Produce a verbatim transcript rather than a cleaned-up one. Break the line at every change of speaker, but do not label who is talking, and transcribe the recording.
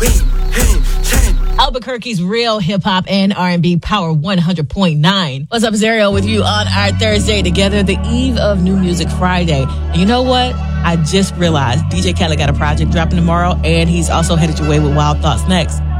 Albuquerque's real hip-hop and R and B Power one hundred point nine. What's up, Zerial, with you on our Thursday together, the eve of New Music Friday. And you know what? I just realized D J Khaled got a project dropping tomorrow, and he's also headed your way with Wild Thoughts next.